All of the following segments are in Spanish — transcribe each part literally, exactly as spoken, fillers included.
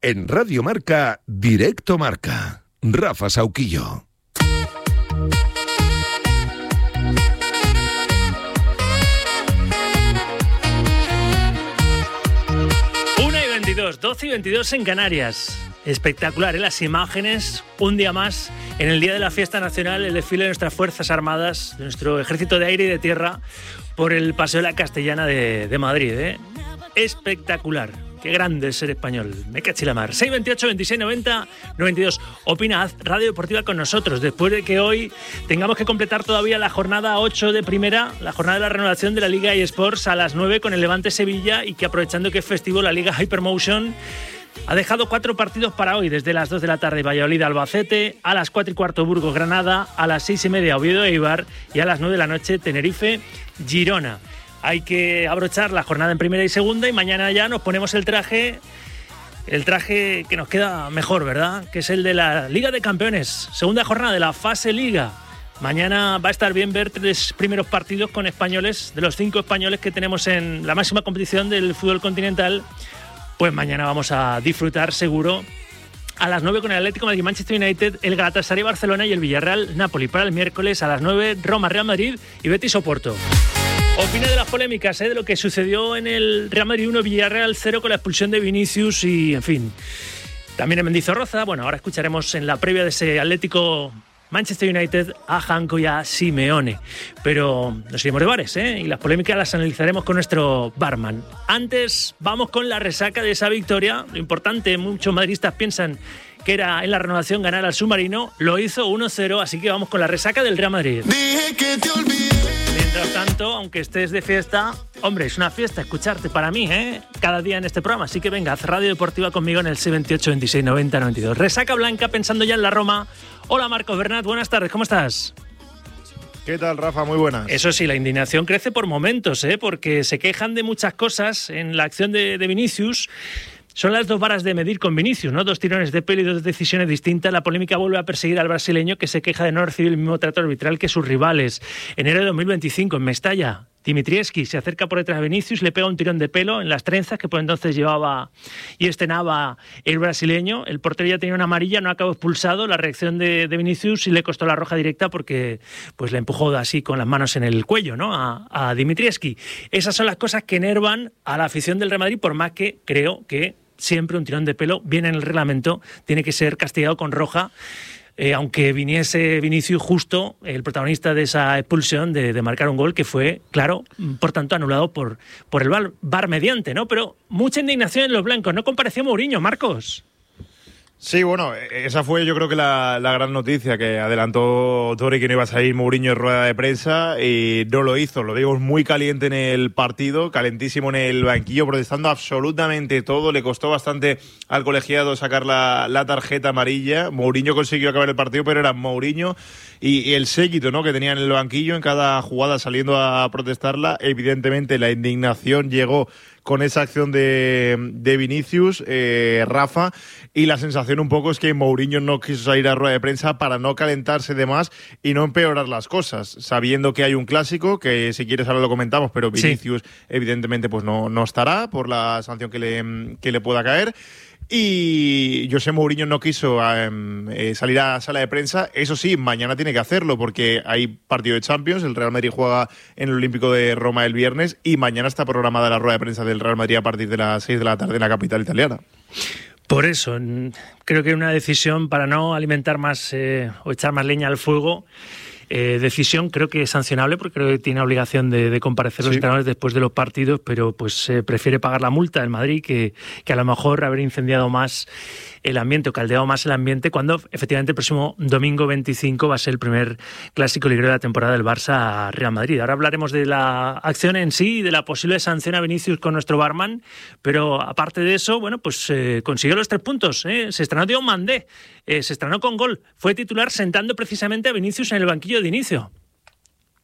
En Radio Marca, Directo Marca. Rafa Sauquillo. una y veintidós, doce y veintidós en Canarias. Espectacular, ¿eh? Las imágenes, un día más, en el Día de la Fiesta Nacional, el desfile de nuestras Fuerzas Armadas, de nuestro Ejército de Aire y de Tierra, por el Paseo de la Castellana de, de Madrid, ¿eh? Espectacular. Qué grande es ser español. Me cachi la mar. seis veintiocho, veintiséis noventa, noventa y dos. Opina, haz Radio Deportiva con nosotros. Después de que hoy tengamos que completar todavía la jornada ocho de primera, la jornada de la renovación de la Liga eSports a las nueve con el Levante Sevilla, y que aprovechando que es festivo la Liga Hypermotion ha dejado cuatro partidos para hoy, desde las dos de la tarde Valladolid Albacete, a las cuatro y cuarto Burgos Granada, a las seis y media Oviedo Eibar y a las nueve de la noche Tenerife Girona. Hay que abrochar la jornada en primera y segunda, y mañana ya nos ponemos el traje, el traje que nos queda mejor, ¿verdad? Que es el de la Liga de Campeones, segunda jornada de la fase Liga. Mañana va a estar bien ver tres primeros partidos con españoles, de los cinco españoles que tenemos en la máxima competición del fútbol continental. Pues mañana vamos a disfrutar seguro. A las nueve con el Atlético de Madrid Manchester United, el Galatasaray Barcelona y el Villarreal Napoli. Para el miércoles a las nueve Roma Real Madrid y Betis Oporto. Opina de las polémicas, ¿eh? De lo que sucedió en el Real Madrid uno Villarreal cero con la expulsión de Vinicius y, en fin, también en Mendizorroza. Bueno, ahora escucharemos en la previa de ese Atlético Manchester United a Janko y a Simeone. Pero nos iremos de bares, ¿eh? Y las polémicas las analizaremos con nuestro barman. Antes vamos con la resaca de esa victoria. Lo importante, muchos madridistas piensan que era en la renovación ganar al submarino. Lo hizo uno cero, así que vamos con la resaca del Real Madrid. Dije que te olvidé. Mientras tanto, aunque estés de fiesta, hombre, es una fiesta escucharte para mí, ¿eh? Cada día en este programa. Así que venga, haz Radio Deportiva conmigo en el seis veintiocho, veintiséis noventa, noventa y dos. Resaca blanca, pensando ya en la Roma. Hola, Marcos Bernat, buenas tardes, ¿cómo estás? ¿Qué tal, Rafa? Muy buenas. Eso sí, la indignación crece por momentos, ¿eh? Porque se quejan de muchas cosas en la acción de, de Vinicius. Son las dos varas de medir con Vinicius, ¿no? Dos tirones de pelo y dos decisiones distintas. La polémica vuelve a perseguir al brasileño, que se queja de no recibir el mismo trato arbitral que sus rivales. Enero de dos mil veinticinco, en Mestalla, Dimitrievski se acerca por detrás de Vinicius, le pega un tirón de pelo en las trenzas que por entonces llevaba y estrenaba el brasileño. El portero ya tenía una amarilla, no acabó expulsado. La reacción de, de Vinicius y le costó la roja directa porque pues le empujó así con las manos en el cuello, ¿no? a, a Dimitrievski. Esas son las cosas que enervan a la afición del Real Madrid, por más que creo que siempre un tirón de pelo viene en el reglamento, tiene que ser castigado con roja, eh, aunque viniese Vinicius justo, el protagonista de esa expulsión, de, de marcar un gol que fue, claro, por tanto anulado por, por el bar, bar mediante, ¿no? Pero mucha indignación en los blancos. No compareció Mourinho, Marcos. Sí, bueno, esa fue yo creo que la, la gran noticia, que adelantó Tori que no iba a salir Mourinho en rueda de prensa y no lo hizo. Lo vimos muy caliente en el partido, calentísimo en el banquillo, protestando absolutamente todo. Le costó bastante al colegiado sacar la, la tarjeta amarilla. Mourinho consiguió acabar el partido, pero era Mourinho y, y el séquito, ¿no?, que tenía en el banquillo en cada jugada saliendo a protestarla. Evidentemente la indignación llegó con esa acción de, de Vinicius, eh, Rafa, y la sensación un poco es que Mourinho no quiso salir a rueda de prensa para no calentarse de más y no empeorar las cosas, sabiendo que hay un clásico, que si quieres ahora lo comentamos, pero Vinicius sí, evidentemente pues no, no estará por la sanción que le, que le pueda caer. Y José Mourinho no quiso um, eh, salir a sala de prensa. Eso sí, mañana tiene que hacerlo porque hay partido de Champions. El Real Madrid juega en el Olímpico de Roma el viernes y mañana está programada la rueda de prensa del Real Madrid a partir de las seis de la tarde en la capital italiana. Por eso, creo que una decisión para no alimentar más eh, o echar más leña al fuego. Eh, decisión creo que es sancionable porque creo que tiene obligación de, de comparecer los sí. entrenadores después de los partidos, pero pues eh, prefiere pagar la multa del Madrid que, que a lo mejor haber incendiado más el ambiente o caldeado más el ambiente, cuando efectivamente el próximo domingo veinticinco va a ser el primer clásico liguero de la temporada del Barça Real Madrid. Ahora hablaremos de la acción en sí y de la posible sanción a Vinicius con nuestro barman, pero aparte de eso, bueno, pues eh, consiguió los tres puntos, ¿eh? Se estrenó Dion Mandé, eh, se estrenó con gol, fue titular sentando precisamente a Vinicius en el banquillo de inicio.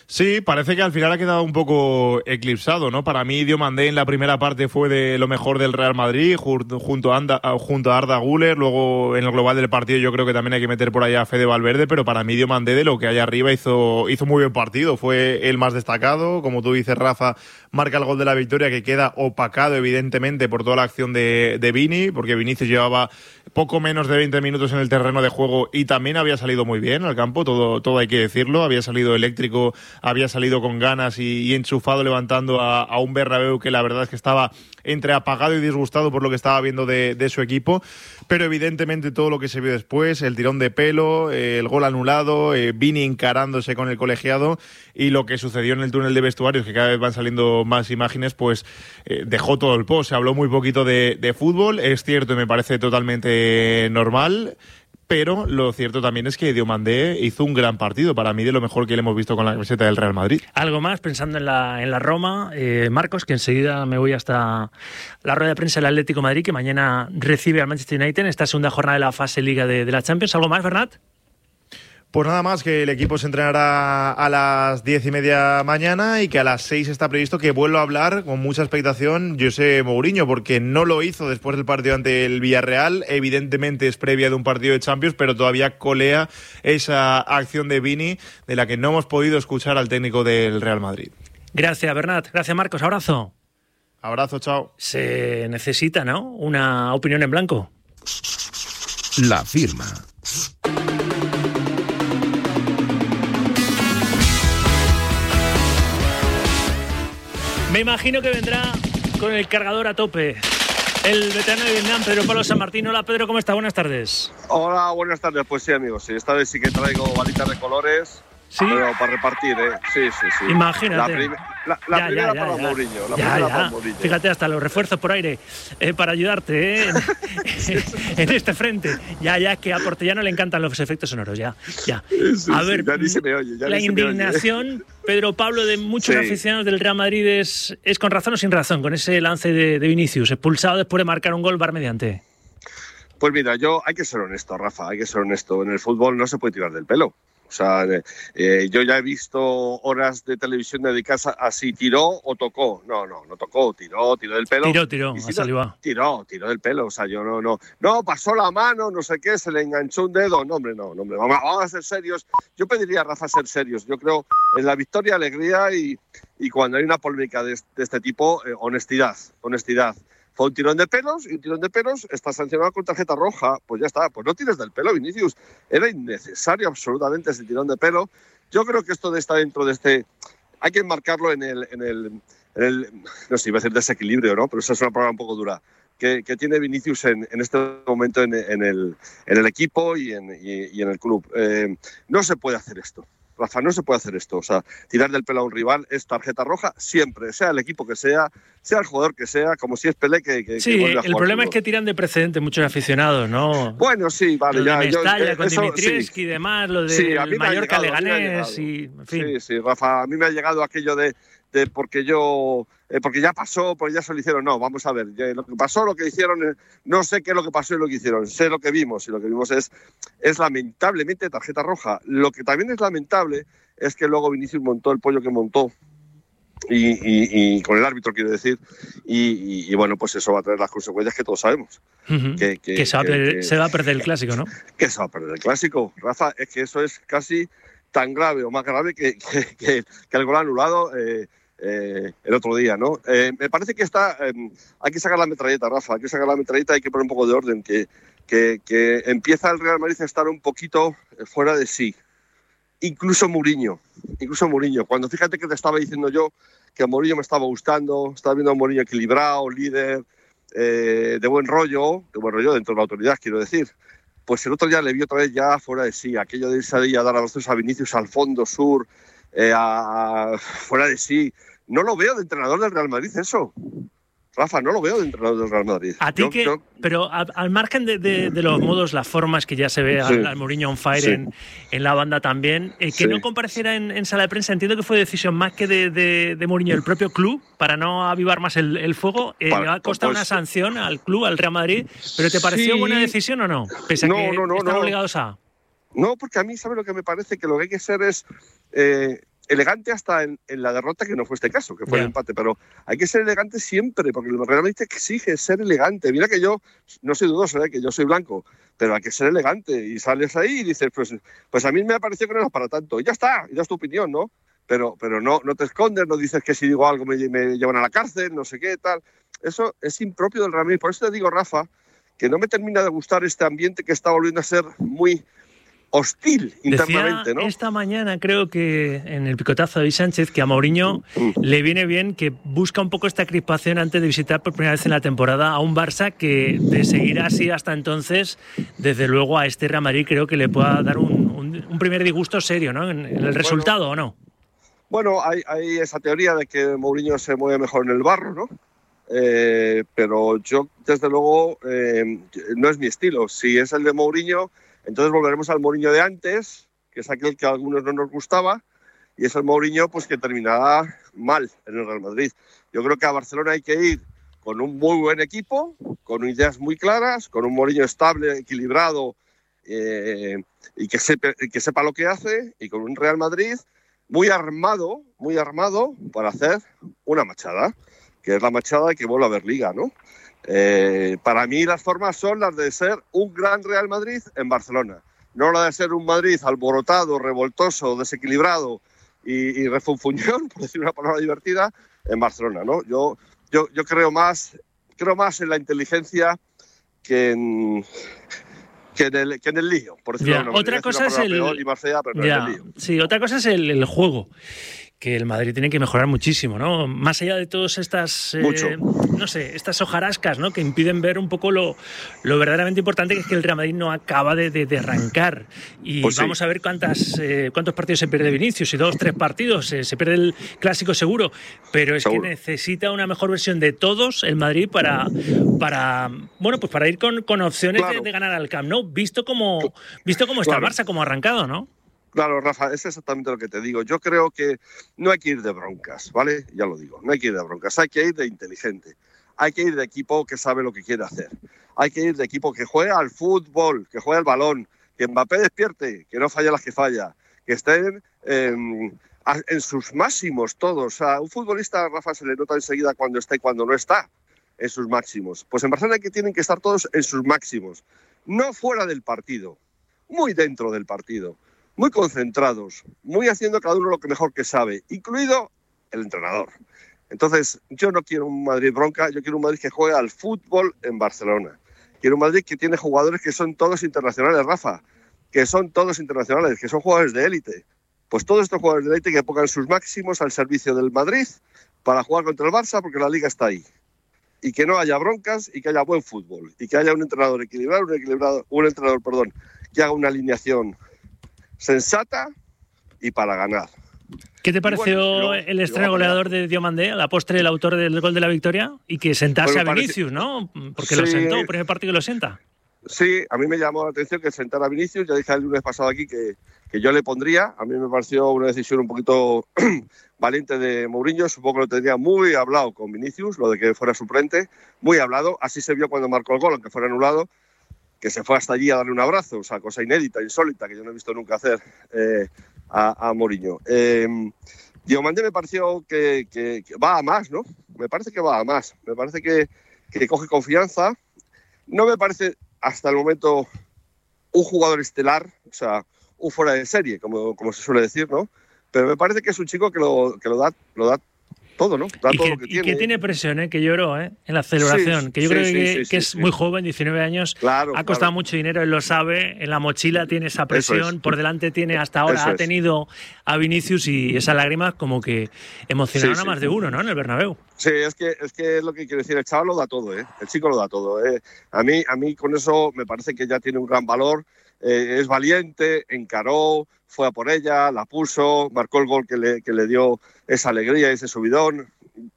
Sí, parece que al final ha quedado un poco eclipsado, ¿no? Para mí, Diomandé en la primera parte fue de lo mejor del Real Madrid, junto a, Anda, junto a Arda Güler. Luego, en el global del partido, yo creo que también hay que meter por allá a Fede Valverde, pero para mí, Diomandé, de lo que hay arriba, hizo, hizo muy buen partido. Fue el más destacado. Como tú dices, Rafa, marca el gol de la victoria, que queda opacado, evidentemente, por toda la acción de, de Vini, porque Vinicius llevaba poco menos de veinte minutos en el terreno de juego y también había salido muy bien al campo, todo, todo hay que decirlo. Había salido eléctrico, había salido con ganas y, y enchufado, levantando a, a un Bernabéu que la verdad es que estaba entre apagado y disgustado por lo que estaba viendo de, de su equipo, pero evidentemente todo lo que se vio después, el tirón de pelo, eh, el gol anulado, eh, Vini encarándose con el colegiado y lo que sucedió en el túnel de vestuarios, que cada vez van saliendo más imágenes, pues eh, dejó todo el post. Se habló muy poquito de, de fútbol, es cierto y me parece totalmente normal, pero lo cierto también es que Diomandé hizo un gran partido, para mí de lo mejor que le hemos visto con la camiseta del Real Madrid. Algo más, pensando en la, en la Roma, eh, Marcos, que enseguida me voy hasta la rueda de prensa del Atlético de Madrid, que mañana recibe al Manchester United en esta segunda jornada de la fase Liga de, de la Champions. ¿Algo más, Bernat? Pues nada más, que el equipo se entrenará a las diez y media mañana y que a las seis está previsto que vuelva a hablar con mucha expectación José Mourinho, porque no lo hizo después del partido ante el Villarreal. Evidentemente es previa de un partido de Champions, pero todavía colea esa acción de Vini, de la que no hemos podido escuchar al técnico del Real Madrid. Gracias, Bernat. Gracias, Marcos. Abrazo. Abrazo, chao. Se necesita, ¿no?, una opinión en blanco. La firma. Me imagino que vendrá con el cargador a tope el veterano de Vietnam, Pedro Pablo San Martín. Hola, Pedro, ¿cómo está? Buenas tardes. Hola, buenas tardes. Pues sí, amigos, sí, esta vez sí que traigo balitas de colores. ¿Sí? Pero para repartir, ¿eh? Sí, sí, sí. Imagínate. La, prim la, la ya, primera ya, ya, para ya. Mourinho. La ya, primera ya. para Mourinho. Fíjate, hasta los refuerzos por aire eh, para ayudarte, ¿eh? en este frente. Ya, ya, que a Portellano le encantan los efectos sonoros, ya. ya. Sí, a sí, ver, ya ni se me oye, ya la ni se me oye. indignación, Pedro Pablo, de muchos Sí. aficionados del Real Madrid es, es con razón o sin razón, con ese lance de, de Vinicius, expulsado después de marcar un gol bar mediante. Pues mira, yo hay que ser honesto, Rafa, hay que ser honesto. En el fútbol no se puede tirar del pelo. O sea, eh, yo ya he visto horas de televisión dedicadas a si tiró o tocó. No, no, no tocó, tiró, tiró del pelo. Tiró, tiró, si ha salido. Tiró, tiró del pelo. O sea, yo no, no. No, pasó la mano, no sé qué, se le enganchó un dedo. No, hombre, no, no, hombre. Vamos, vamos a ser serios. Yo pediría a Rafa ser serios. Yo creo en la victoria, alegría y, y cuando hay una polémica de, de este tipo, eh, honestidad, honestidad. Fue un tirón de pelos y un tirón de pelos está sancionado con tarjeta roja. Pues ya está, pues no tires del pelo, Vinicius. Era innecesario absolutamente ese tirón de pelo. Yo creo que esto está dentro de este... Hay que enmarcarlo en el... En el, en el no sé, iba a decir desequilibrio, ¿no? Pero esa es una palabra un poco dura. Que, que tiene Vinicius en, en este momento en, en, el, en el equipo y en, y, y en el club. Eh, no se puede hacer esto. Rafa, no se puede hacer esto. O sea, tirar del pelo a un rival es tarjeta roja siempre, sea el equipo que sea, sea el jugador que sea, como si es Pelé que, que Sí, que vuelve a el jugar problema fútbol. es que tiran de precedente muchos aficionados, ¿no? Bueno, sí, vale, lo ya. de Mestalla, yo, con eso, Dimitrievski sí. y demás, lo Sí, del a mí me ha Mallorca llegado, a mí me ha Leganés llegado. y, en fin. Sí, sí, Rafa, a mí me ha llegado aquello de, de porque yo, eh, porque ya pasó, porque ya se lo hicieron. No, vamos a ver, ya, lo que pasó, lo que hicieron, eh, no sé qué es lo que pasó y lo que hicieron, sé lo que vimos y lo que vimos es, es lamentablemente tarjeta roja. Lo que también es lamentable es que luego Vinicius montó el pollo que montó. Y, y, y con el árbitro, quiero decir, y, y, y bueno, pues eso va a tener las consecuencias que todos sabemos. Uh-huh. que, que, que, se, va a perder, que se va a perder el clásico, ¿no? Que se va a perder el clásico, Rafa, es que eso es casi tan grave o más grave que, que, que, que el gol anulado eh, eh, el otro día, ¿no? Eh, me parece que está, eh, hay que sacar la metralleta, Rafa, hay que sacar la metralleta, hay que poner un poco de orden, que, que, que empieza el Real Madrid a estar un poquito fuera de sí. Incluso Mourinho, incluso Mourinho. Cuando fíjate que te estaba diciendo yo que Mourinho me estaba gustando, estaba viendo a Mourinho equilibrado, líder, eh, de buen rollo, de buen rollo dentro de la autoridad, quiero decir. Pues el otro día le vi otra vez ya fuera de sí, aquello de irse ahí a dar abrazos a Vinicius al fondo sur, eh, a, a, fuera de sí. No lo veo de entrenador del Real Madrid eso. Rafa, no lo veo de entrenador del Real Madrid. A ti yo, que, yo... pero a, al margen de, de, de los modos, las formas que ya se ve sí. al, al Mourinho on fire sí. en, en la banda también, eh, que sí. no compareciera en, en sala de prensa, entiendo que fue decisión más que de, de, de Mourinho, el propio club, para no avivar más el, el fuego. Eh, para, le va a costar pues, una sanción al club, al Real Madrid, pero ¿te pareció sí. buena decisión o no? Pese no, a que no, no, están no. obligados a... No, porque a mí, ¿sabes lo que me parece? Que lo que hay que ser es... Eh, elegante hasta en, en la derrota, que no fue este caso, que fue yeah. el empate, pero hay que ser elegante siempre, porque el Real Madrid te exige ser elegante. Mira que yo no soy dudoso, ¿eh? Que yo soy blanco, pero hay que ser elegante, y sales ahí y dices, pues, pues a mí me ha parecido que no era para tanto, y ya está, y das tu opinión, ¿no? Pero, pero no, no te escondes, no dices que si digo algo me, me llevan a la cárcel, no sé qué, tal. Eso es impropio del Real Madrid. Por eso te digo, Rafa, que no me termina de gustar este ambiente que está volviendo a ser muy hostil internamente, Decía ¿no? Esta mañana, creo que en el picotazo de Luis Sánchez, que a Mourinho mm. le viene bien, que busca un poco esta crispación antes de visitar por primera vez en la temporada a un Barça que, de seguir así hasta entonces, desde luego a este Real Madrid creo que le pueda dar un, un, un primer disgusto serio, ¿no? En, en el resultado, bueno, ¿o no? Bueno, hay, hay esa teoría de que Mourinho se mueve mejor en el barro, ¿no? Eh, pero yo, desde luego, eh, no es mi estilo. Si es el de Mourinho, entonces volveremos al Mourinho de antes, que es aquel que a algunos no nos gustaba, y es el Mourinho pues, que terminará mal en el Real Madrid. Yo creo que a Barcelona hay que ir con un muy buen equipo, con ideas muy claras, con un Mourinho estable, equilibrado, eh, y que sepa, que sepa lo que hace, y con un Real Madrid muy armado, muy armado para hacer una machada, que es la machada de que vuelva a haber liga, ¿no? Eh, para mí las formas son las de ser un gran Real Madrid en Barcelona, no la de ser un Madrid alborotado, revoltoso, desequilibrado y, y refunfuñón, por decir una palabra divertida, en Barcelona, ¿no? Yo, yo, yo creo más, creo más en la inteligencia que en... Que en, el, que en el lío, por decirlo de una Otra cosa es el... y más fea, pero ya, en el lío. Sí, otra cosa es el, el juego, que el Madrid tiene que mejorar muchísimo, ¿no? Más allá de todas estas, eh, no sé, estas hojarascas, ¿no? Que impiden ver un poco lo, lo verdaderamente importante, que es que el Real Madrid no acaba de, de, de arrancar. Y pues vamos sí. a ver cuántas, eh, cuántos partidos se pierde Vinicius, y dos, tres partidos, eh, se pierde el clásico seguro, pero es seguro. que necesita una mejor versión de todos el Madrid para, para bueno, pues para ir con, con opciones claro. de, de ganar al Camp Nou, visto como, visto como está claro. el Barça, como ha arrancado, ¿no? Claro, Rafa, es exactamente lo que te digo. Yo creo que no hay que ir de broncas, ¿vale? Ya lo digo, no hay que ir de broncas, hay que ir de inteligente. Hay que ir de equipo que sabe lo que quiere hacer. Hay que ir de equipo que juega al fútbol, que juega al balón, que Mbappé despierte, que no falla las que falla, que estén eh, en sus máximos todos. O sea, un futbolista, Rafa, se le nota enseguida cuando está y cuando no está en sus máximos. Pues en Barcelona que tienen que estar todos en sus máximos, no fuera del partido, muy dentro del partido. Muy concentrados, muy haciendo cada uno lo que mejor que sabe, incluido el entrenador. Entonces, yo no quiero un Madrid bronca, yo quiero un Madrid que juegue al fútbol en Barcelona. Quiero un Madrid que tiene jugadores que son todos internacionales, Rafa, que son todos internacionales, que son jugadores de élite. Pues todos estos jugadores de élite que pongan sus máximos al servicio del Madrid para jugar contra el Barça, porque la Liga está ahí. Y que no haya broncas y que haya buen fútbol. Y que haya un entrenador equilibrado, un, equilibrado, un entrenador, perdón, que haga una alineación sensata y para ganar. ¿Qué te pareció bueno, el estreno goleador de Diomandé, a la postre el autor del gol de la victoria? Y que sentase pues a Vinicius, parece... ¿no? Porque sí, lo sentó, el primer partido que lo sienta. Sí, a mí me llamó la atención que sentara a Vinicius. Ya dije el lunes pasado aquí que, que yo le pondría. A mí me pareció una decisión un poquito valiente de Mourinho. Supongo que lo tendría muy hablado con Vinicius, lo de que fuera suplente. Muy hablado. Así se vio cuando marcó el gol, aunque fuera anulado, que se fue hasta allí a darle un abrazo, o sea, cosa inédita, insólita, que yo no he visto nunca hacer eh, a, a Mourinho. Eh, Diomandé me pareció que, que, que va a más, ¿no? Me parece que va a más, me parece que, que coge confianza. No me parece hasta el momento un jugador estelar, o sea, un fuera de serie, como, como se suele decir, ¿no? Pero me parece que es un chico que lo, que lo da, lo da todo, ¿no? Da y todo que, lo que y tiene. que tiene presión, ¿eh? Que lloró, ¿eh? En la celebración. Sí, que yo sí, creo sí, que, sí, que es sí, muy sí. joven, diecinueve años. Claro, ha costado claro. mucho dinero, él lo sabe. En la mochila tiene esa presión. Es. Por delante tiene, hasta ahora Eso ha es. tenido a Vinicius, y esas lágrimas como que emocionaron sí, sí. a más de uno, ¿no? En el Bernabéu. Sí, es que, es que es lo que quiero decir. El chaval lo da todo, ¿eh? El chico lo da todo, ¿eh? A mí, a mí con eso me parece que ya tiene un gran valor. Eh, es valiente, encaró, fue a por ella, la puso, marcó el gol que le, que le dio esa alegría, ese subidón.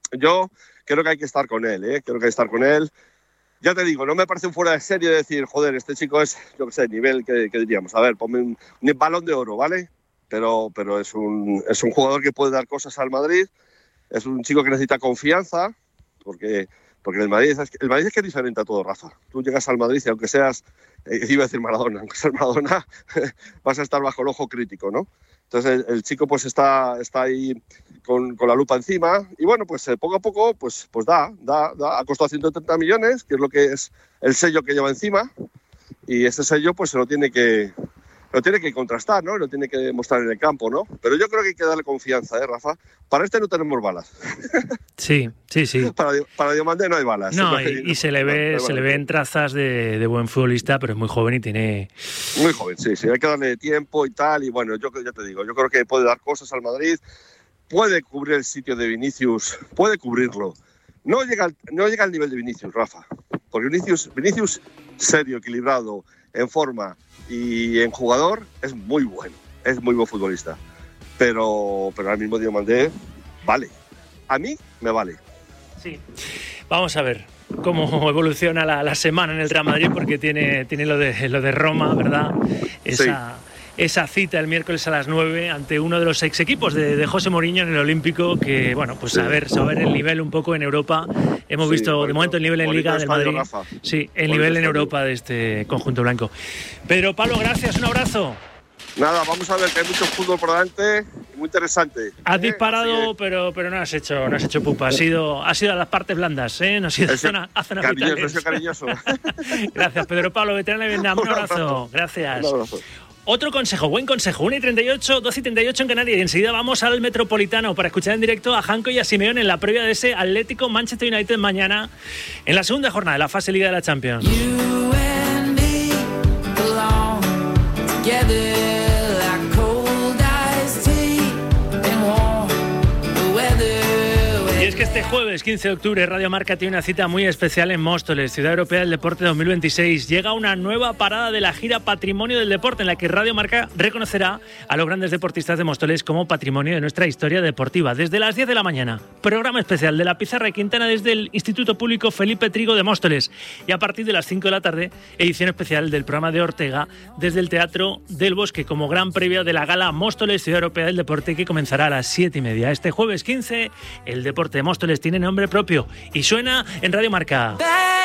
Yo creo que hay que estar con él, ¿eh? Creo que hay que estar con él. Ya te digo, no me parece un fuera de serie decir, joder, este chico es, yo qué sé, nivel que, que diríamos. A ver, ponme un, un balón de oro, ¿vale? Pero, pero es, un, es un jugador que puede dar cosas al Madrid. Es un chico que necesita confianza, porque, porque el Madrid, es, el Madrid es que es diferente a todo, Rafa. Tú llegas al Madrid y aunque seas, eh, iba a decir Maradona, aunque seas Maradona, vas a estar bajo el ojo crítico, ¿no? Entonces el, el chico pues está, está ahí con, con la lupa encima y bueno, pues eh, poco a poco pues, pues da, da, da, ha costado ciento treinta millones, que es lo que es el sello que lleva encima, y ese sello pues se lo tiene que, lo tiene que contrastar, ¿no? Lo tiene que demostrar en el campo, ¿no? Pero yo creo que hay que darle confianza, ¿eh, Rafa? Para este no tenemos balas. Sí, sí, sí. Para, para Diomandé no hay balas. No, no y, hay, y se le ve, no, no, se le ven trazas de, de buen futbolista, pero es muy joven y tiene... Muy joven, sí, sí. Hay que darle tiempo y tal. Y bueno, yo ya te digo, yo creo que puede dar cosas al Madrid. Puede cubrir el sitio de Vinicius, puede cubrirlo. No llega, al, no llega al nivel de Vinicius, Rafa. Porque Vinicius, Vinicius, serio, equilibrado, en forma y en jugador, es muy bueno. Es muy buen futbolista. Pero, pero al mismo Diomandé, vale. A mí me vale. Sí. Vamos a ver cómo evoluciona la, la semana en el Real Madrid, porque tiene, tiene lo, de, lo de Roma, ¿verdad? Esa... Sí. Esa cita el miércoles a las nueve ante uno de los ex equipos de, de José Mourinho en el Olímpico, que bueno, pues sí. a ver, saber el nivel un poco en Europa. Hemos sí, visto bonito, de momento el nivel en Liga del Madrid. Rafa. Sí, el bonito nivel en Europa de este conjunto blanco. Pedro Pablo, gracias, un abrazo. Nada, vamos a ver que hay mucho fútbol por delante, muy interesante. Has ¿eh? disparado, pero pero no has hecho no has hecho pupa. Ha sido ha sido a las partes blandas, ¿eh? No ha sido a zona, a zona cariñoso, cariñoso. Gracias, Pedro Pablo, veterano de Vietnam. Un abrazo. Gracias. Un abrazo. Otro consejo, buen consejo, una y treinta y ocho, doce y treinta y ocho en Canarias, y enseguida vamos al Metropolitano para escuchar en directo a Janko y a Simeone en la previa de ese Atlético Manchester United mañana en la segunda jornada de la fase Liga de la Champions. Y es que este jueves quince de octubre Radio Marca tiene una cita muy especial en Móstoles, Ciudad Europea del Deporte dos mil veintiséis. Llega una nueva parada de la gira Patrimonio del Deporte, en la que Radio Marca reconocerá a los grandes deportistas de Móstoles como patrimonio de nuestra historia deportiva. Desde las diez de la mañana, programa especial de la Pizarra y Quintana desde el Instituto Público Felipe Trigo de Móstoles. Y a partir de las cinco de la tarde, edición especial del programa de Ortega desde el Teatro del Bosque, como gran previa de la gala Móstoles Ciudad Europea del Deporte, que comenzará a las siete y media. Este jueves quince, el deporte de Móstoles tiene nombre propio y suena en Radio Marca.